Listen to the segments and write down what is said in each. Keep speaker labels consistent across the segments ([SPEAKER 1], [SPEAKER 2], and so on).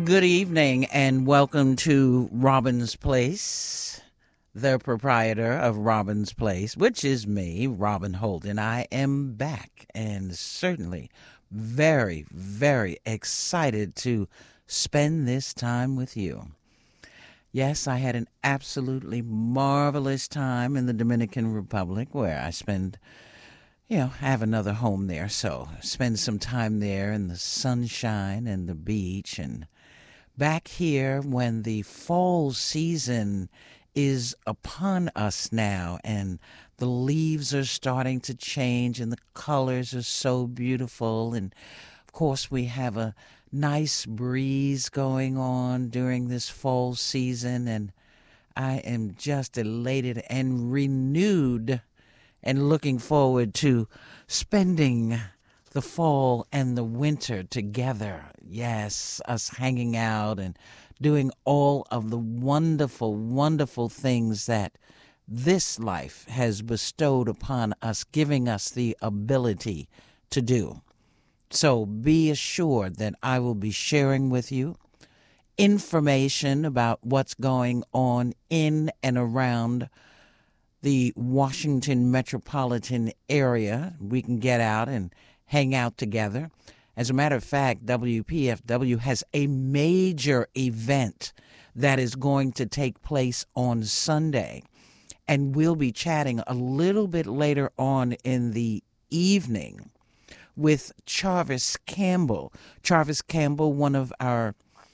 [SPEAKER 1] Good evening and welcome to Robin's Place, the proprietor of Robin's Place, which is me, Robin Holden. I am back and certainly very, very excited to spend this time with you. Yes, I had an absolutely marvelous time in the Dominican Republic where I have another home there, so spend some time there in the sunshine and the beach. And back here when the fall season is upon us now and the leaves are starting to change and the colors are so beautiful. And of course, we have a nice breeze going on during this fall season. And I am just elated and renewed and looking forward to spending the fall and the winter together. Yes, us hanging out and doing all of the wonderful, wonderful things that this life has bestowed upon us, giving us the ability to do. So be assured that I will be sharing with you information about what's going on in and around the Washington metropolitan area. We can get out and hang out together. As a matter of fact, WPFW has a major event that is going to take place on Sunday. And we'll be chatting a little bit later on in the evening with Charvis Campbell. Charvis Campbell, one of our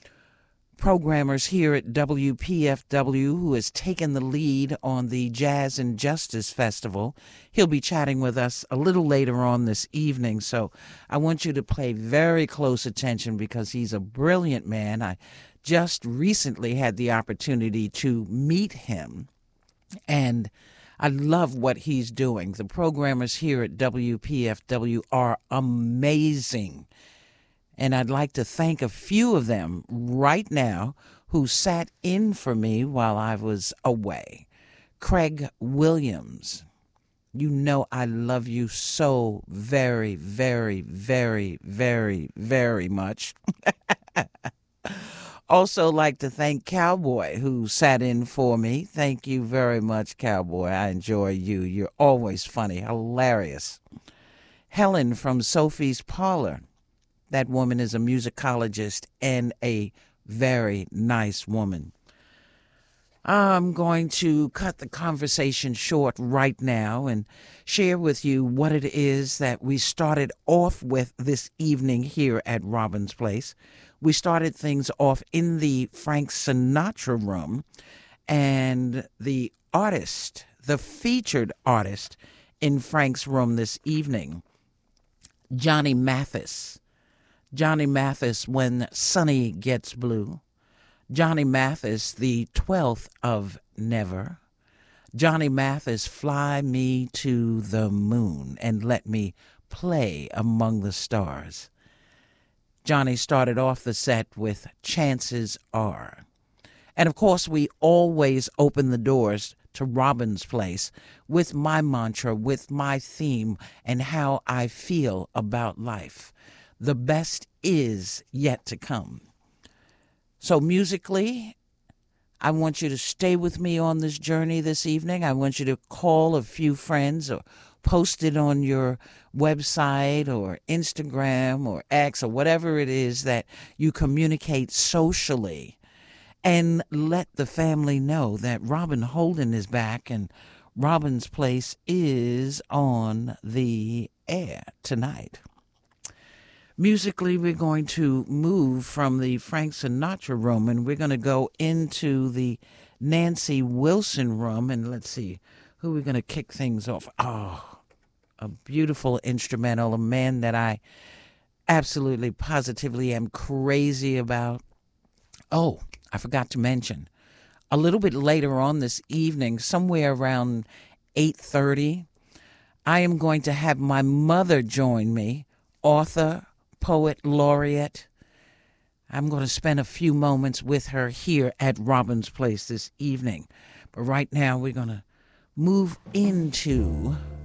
[SPEAKER 1] programmers here at WPFW, who has taken the lead on the Jazz and Justice Festival. He'll be chatting with us a little later on this evening, so I want you to pay very close attention because he's a brilliant man. I just recently had the opportunity to meet him, and I love what he's doing. The programmers here at WPFW are amazing. And I'd like to thank a few of them right now who sat in for me while I was away. Craig Williams, you know I love you so very, very, very, very, very much. Also like to thank Cowboy, who sat in for me. Thank you very much, Cowboy. I enjoy you. You're always funny, hilarious. Helen from Sophie's Parlor. That woman is a musicologist and a very nice woman. I'm going to cut the conversation short right now and share with you what it is that we started off with this evening here at Robin's Place. We started things off in the Frank Sinatra room, and the artist, the featured artist in Frank's room this evening, Johnny Mathis. Johnny Mathis, When Sunny Gets Blue. Johnny Mathis, the 12th of Never. Johnny Mathis, Fly Me to the Moon and Let Me Play Among the Stars. Johnny started off the set with Chances Are. And of course, we always open the doors to Robin's Place with my mantra, with my theme, and how I feel about life. The best is yet to come. So musically, I want you to stay with me on this journey this evening. I want you to call a few friends or post it on your website or Instagram or X or whatever it is that you communicate socially, and let the family know that Robin Holden is back and Robin's Place is on the air tonight. Musically, we're going to move from the Frank Sinatra room and we're going to go into the Nancy Wilson room. And let's see, who we're going to kick things off. Oh, a beautiful instrumental, a man that I absolutely, positively am crazy about. Oh, I forgot to mention, a little bit later on this evening, somewhere around 8:30, I am going to have my mother join me, author, poet laureate. I'm going to spend a few moments with her here at Robin's Place this evening. But right now we're going to move into